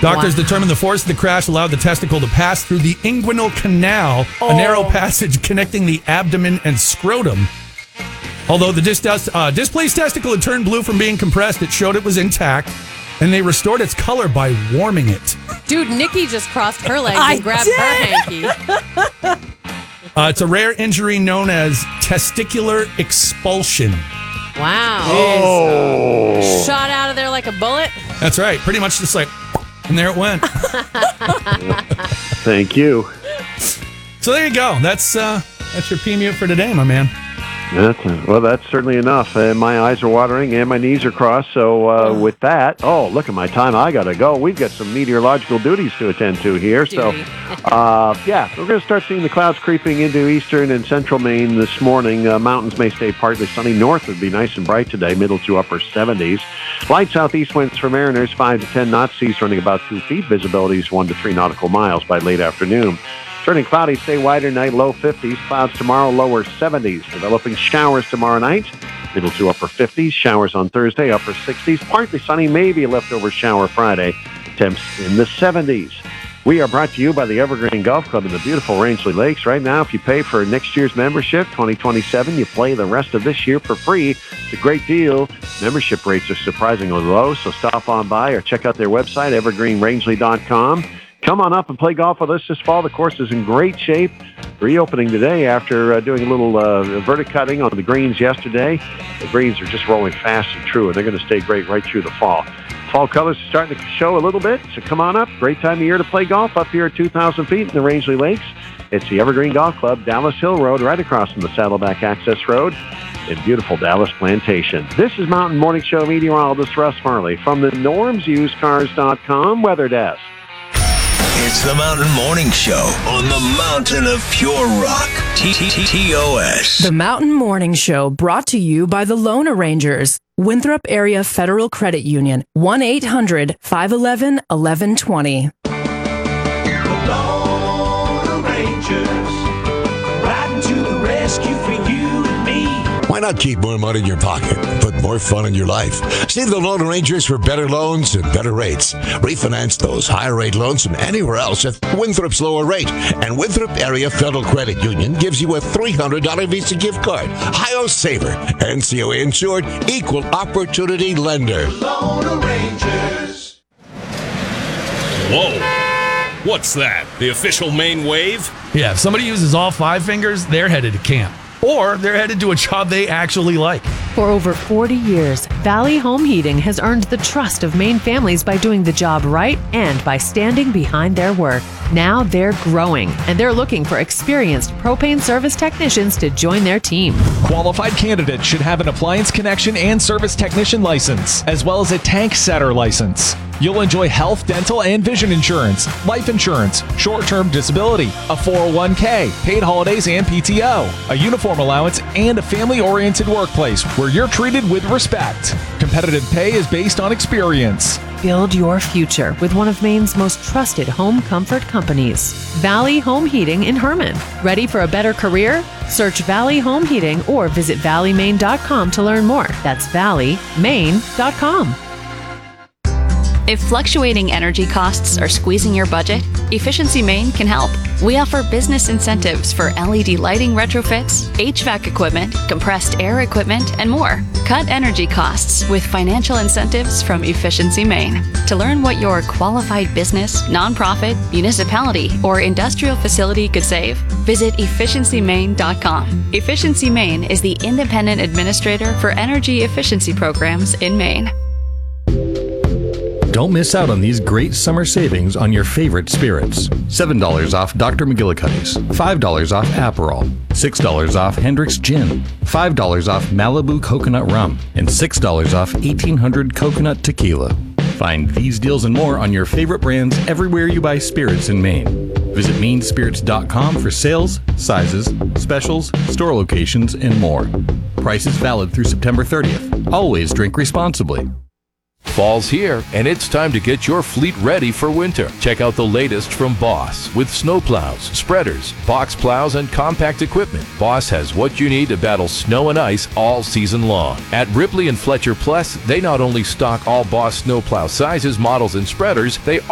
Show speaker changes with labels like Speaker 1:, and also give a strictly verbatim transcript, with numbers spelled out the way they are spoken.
Speaker 1: Doctors
Speaker 2: Wow.
Speaker 1: determined the force of the crash allowed the testicle to pass through the inguinal canal,
Speaker 2: Oh.
Speaker 1: a narrow passage connecting the abdomen and scrotum. Although the dis- uh, displaced testicle had turned blue from being compressed, it showed it was intact, and they restored its color by warming it.
Speaker 3: Dude, Nikki just crossed her legs
Speaker 2: I
Speaker 3: and grabbed
Speaker 2: did.
Speaker 3: her hanky.
Speaker 1: Uh, it's a rare injury known as testicular expulsion.
Speaker 3: Wow.
Speaker 4: Oh.
Speaker 3: Shot out of there like a bullet.
Speaker 1: That's right. Pretty much just like, and there it went.
Speaker 4: Thank you.
Speaker 1: So there you go. That's uh, that's your P M U for today, my man.
Speaker 4: That's, uh, well, that's certainly enough. And my eyes are watering and my knees are crossed. So uh, with that, oh, look at my time. I got to go. We've got some meteorological duties to attend to here. So, uh, yeah, we're going to start seeing the clouds creeping into eastern and central Maine this morning. Uh, mountains may stay partly sunny. North would be nice and bright today, middle to upper seventies. Light southeast winds for mariners, five to ten knots. Seas running about two feet. Visibility is one to three nautical miles by late afternoon. Turning cloudy, stay wider night, low fifties. Clouds tomorrow, lower seventies. Developing showers tomorrow night, middle to upper fifties. Showers on Thursday, upper sixties. Partly sunny, maybe a leftover shower Friday. Temps in the seventies. We are brought to you by the Evergreen Golf Club in the beautiful Rangeley Lakes. Right now, if you pay for next year's membership, twenty twenty-seven, you play the rest of this year for free. It's a great deal. Membership rates are surprisingly low, so stop on by or check out their website, evergreen rangeley dot com. Come on up and play golf with us this fall. The course is in great shape. Reopening today after uh, doing a little uh, vertic cutting on the greens yesterday. The greens are just rolling fast and true, and they're going to stay great right through the fall. Fall colors are starting to show a little bit, so come on up. Great time of year to play golf up here at two thousand feet in the Rangeley Lakes. It's the Evergreen Golf Club, Dallas Hill Road, right across from the Saddleback Access Road in beautiful Dallas Plantation. This is Mountain Morning Show meteorologist Russ Farley from the norms used cars dot com Weather Desk.
Speaker 5: It's the Mountain Morning Show on the mountain of pure rock. T T T O S.
Speaker 6: The Mountain Morning Show brought to you by the Loan Arrangers, Winthrop Area Federal Credit Union, one eight hundred five one one eleven twenty.
Speaker 7: The Lone Rangers, riding to the rescue for you and me.
Speaker 8: Why not keep more money in your pocket and put more fun in your life? See the Loan Arrangers for better loans and better rates. Refinance those higher rate loans from anywhere else at Winthrop's lower rate. And Winthrop Area Federal Credit Union gives you a three hundred dollars Visa gift card. Hi-Yo Saver. N C O A insured, equal opportunity lender.
Speaker 7: Lone Rangers.
Speaker 9: Whoa. What's that? The official Maine wave?
Speaker 1: Yeah, if somebody uses all five fingers, they're headed to camp. Or they're headed to a job they actually like.
Speaker 10: For over forty years, Valley Home Heating has earned the trust of Maine families by doing the job right and by standing behind their work. Now they're growing, and they're looking for experienced propane service technicians to join their team.
Speaker 11: Qualified candidates should have an appliance connection and service technician license, as well as a tank setter license. You'll enjoy health, dental, and vision insurance, life insurance, short-term disability, a four oh one k, paid holidays and P T O, a uniform allowance, and a family-oriented workplace where you're treated with respect. Competitive pay is based on experience.
Speaker 10: Build your future with one of Maine's most trusted home comfort companies, Valley Home Heating in Herman. Ready for a better career? Search Valley Home Heating or visit valley maine dot com to learn more. That's valley maine dot com.
Speaker 12: If fluctuating energy costs are squeezing your budget, Efficiency Maine can help. We offer business incentives for L E D lighting retrofits, H V A C equipment, compressed air equipment, and more. Cut energy costs with financial incentives from Efficiency Maine. To learn what your qualified business, nonprofit, municipality, or industrial facility could save, visit efficiency maine dot com. Efficiency Maine is the independent administrator for energy efficiency programs in Maine.
Speaker 13: Don't miss out on these great summer savings on your favorite spirits. seven dollars off Doctor McGillicuddy's, five dollars off Aperol, six dollars off Hendrick's Gin, five dollars off Malibu Coconut Rum, and six dollars off eighteen hundred Coconut Tequila. Find these deals and more on your favorite brands everywhere you buy spirits in Maine. Visit maine spirits dot com for sales, sizes, specials, store locations, and more. Prices valid through September thirtieth. Always drink responsibly.
Speaker 14: Fall's here, and it's time to get your fleet ready for winter. Check out the latest from Boss with snowplows, spreaders, box plows, and compact equipment. Boss has what you need to battle snow and ice all season long. At Ripley and Fletcher Plus, they not only stock all Boss snowplow sizes, models, and spreaders, they